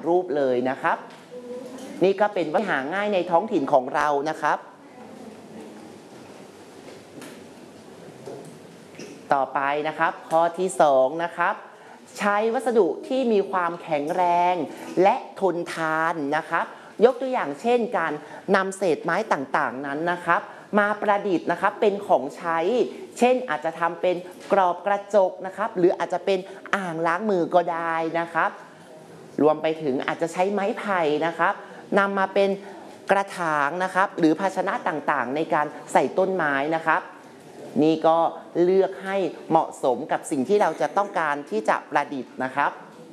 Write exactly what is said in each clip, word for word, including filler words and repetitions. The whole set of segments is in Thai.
รูปเลยนะครับนี่ก็เป็นวัตถุหาง่ายในท้องถิ่นของเรานะครับต่อไปนะครับข้อที่สองนะครับใช้วัสดุที่มีความแข็งแรงและทนทานนะครับยกตัวอย่างเช่นการนำเศษไม้ต่างๆนั้นนะครับมาประดิษฐ์นะครับเป็นของใช้เช่นอาจจะทำเป็นกรอบกระจกนะครับหรืออาจจะเป็นอ่างล้างมือก็ได้นะครับรวมไปถึงอาจจะใช้ไม้ไผ่นะครับนำมาเป็นกระถางนะครับหรือภาชนะต่างๆในการใส่ต้นไม้นะครับนี่ก็เลือกให้เหมาะสมกับสิ่งที่เราจะต้องการที่จะประดิษฐ์นะครับ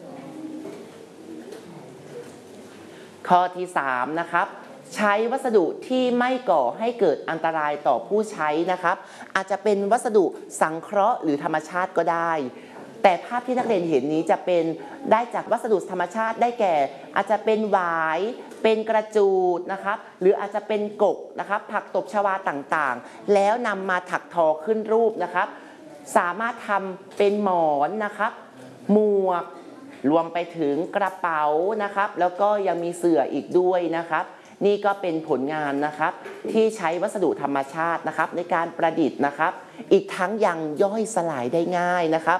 ข้อที่สามนะครับใช้วัสดุที่ไม่ก่อให้เกิดอันตรายต่อผู้ใช้นะครับอาจจะเป็นวัสดุสังเคราะห์หรือธรรมชาติก็ได้แต่ภาพที่นักเรียนเห็นนี้จะเป็นได้จากวัสดุธรรมชาติได้แก่อาจจะเป็นหวายเป็นกระจูดนะครับหรืออาจจะเป็นกกนะครับผักตบชวาต่างๆแล้วนำมาถักทอขึ้นรูปนะครับสามารถทำเป็นหมอนนะครับหมวกรวมไปถึงกระเป๋านะครับแล้วก็ยังมีเสื่ออีกด้วยนะครับนี่ก็เป็นผลงานนะครับที่ใช้วัสดุธรรมชาตินะครับในการประดิษฐ์นะครับอีกทั้งยังย่อยสลายได้ง่ายนะครับ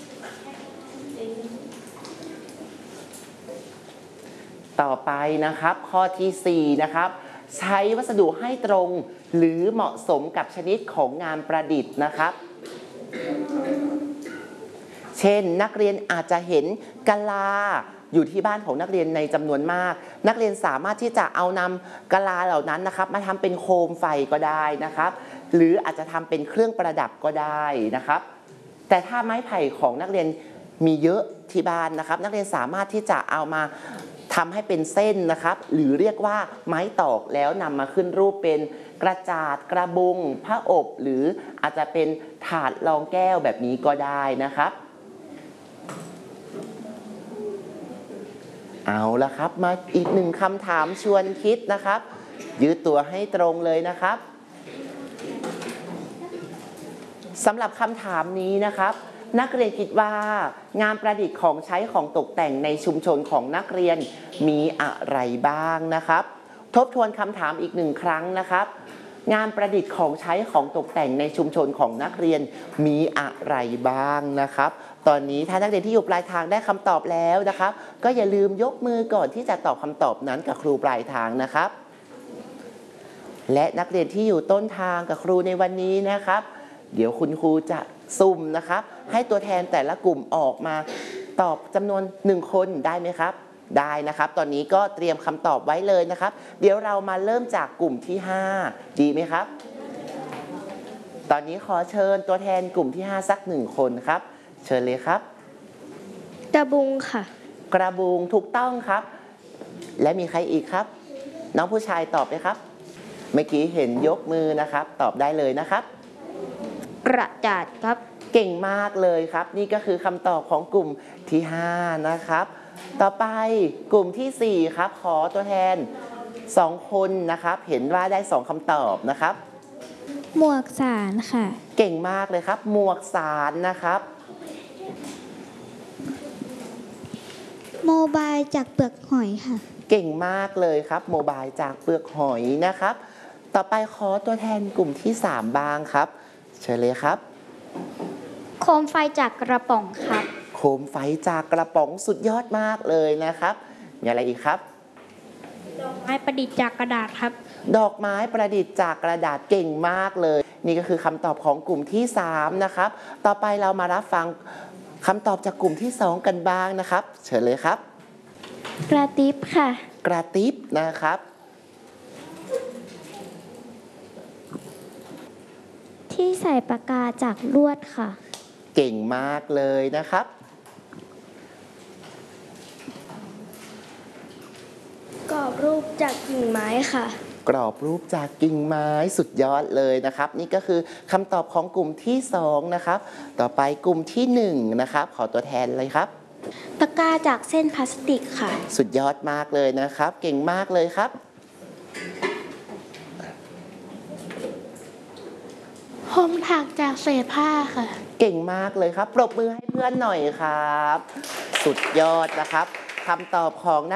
ต่อไปนะครับข้อที่สี่นะครับใช้วัสดุให้ตรงหรือเหมาะสมกับชนิดของงานประดิษฐ์นะครับเช่นนักเรียนอาจจะเห็นกะลาอยู่ที่บ้านของนักเรียนในจำนวนมากนักเรียนสามารถที่จะเอานำกะลาเหล่านั้นนะครับมาทำเป็นโคมไฟก็ได้นะครับหรืออาจจะทำเป็นเครื่องประดับก็ได้นะครับแต่ถ้าไม้ไผ่ของนักเรียนมีเยอะที่บ้านนะครับนักเรียนสามารถที่จะเอามาทำให้เป็นเส้นนะครับหรือเรียกว่าไม้ตอกแล้วนำมาขึ้นรูปเป็นกระจาดกระบุงผ้าอบหรืออาจจะเป็นถาดรองแก้วแบบนี้ก็ได้นะครับเอาละครับมาอีกหนึ่งคำถามชวนคิดนะครับยืดตัวให้ตรงเลยนะครับสำหรับคำถามนี้นะครับนักเรียนคิดว่างานประดิษฐ์ของใช้ของตกแต่งในชุมชนของนักเรียนมีอะไรบ้างนะครับทบทวนคำถามอีกหนึ่งครั้งนะครับงานประดิษฐ์ของใช้ของตกแต่งในชุมชนของนักเรียนมีอะไรบ้างนะครับตอนนี้ถ้านักเรียนที่อยู่ปลายทางได้คำตอบแล้วนะครับก็อย่าลืมยกมือก่อนที่จะตอบคำตอบนั้นกับครูปลายทางนะครับและนักเรียนที่อยู่ต้นทางกับครูในวันนี้นะครับเดี๋ยวคุณครูจะสุ่มนะครับให้ตัวแทนแต่ละกลุ่มออกมาตอบจำนวนหนึ่งคนได้ไหมครับได้นะครับตอนนี้ก็เตรียมคำตอบไว้เลยนะครับเดี๋ยวเรามาเริ่มจากกลุ่มที่ห้าดีไหมครับตอนนี้ขอเชิญตัวแทนกลุ่มที่ห้าสักหนึ่งคนครับเชิญเลยครับกระบุงค่ะกระบุงถูกต้องครับและมีใครอีกครับน้องผู้ชายตอบเลยครับเมื่อกี้เห็นยกมือนะครับตอบได้เลยนะครับกระจาดครับเก่งมากเลยครับนี่ก็คือคำตอบของกลุ่มที่ห้านะครับต่อไปกลุ่มที่สี่ครับขอตัวแทนสองคนนะครับเห็นว่าได้สองคำตอบนะครับหมวกสารค่ะเก่งมากเลยครับหมวกสารนะครับโมบายจากเปลือกหอยค่ะเก่งมากเลยครับโมบายจากเปลือกหอยนะครับต่อไปขอตัวแทนกลุ่มที่สามบ้างครับเชิญเลยครับโคมไฟจากกระป๋องครับโคมไฟจากกระป๋องสุดยอดมากเลยนะครับมีอะไรอีกครับดอกไม้ประดิษฐ์จากกระดาษครับดอกไม้ประดิษฐ์จากกระดาษเก่งมากเลยนี่ก็คือคำตอบของกลุ่มที่สามนะครับต่อไปเรามารับฟังคำตอบจากกลุ่มที่สองกันบ้างนะครับเชิญเลยครับกระติบค่ะกระติบนะครับที่ใส่ปากกาจากลวดค่ะเก่งมากเลยนะครับกรอบรูปจากกิ่งไม้ค่ะกรอบรูปจากกิ่งไม้สุดยอดเลยนะครับนี่ก็คือคำตอบของกลุ่มที่สองนะครับต่อไปกลุ่มที่หนึ่งนะครับขอตัวแทนเลยครับตะกร้าจากเส้นพลาสติกค่ะสุดยอดมากเลยนะครับเก่งมากเลยครับโฮมถักจากเศษผ้าค่ะเก่งมากเลยครับปรบมือให้เพื่อนหน่อยครับสุดยอดนะครับคำตอบของ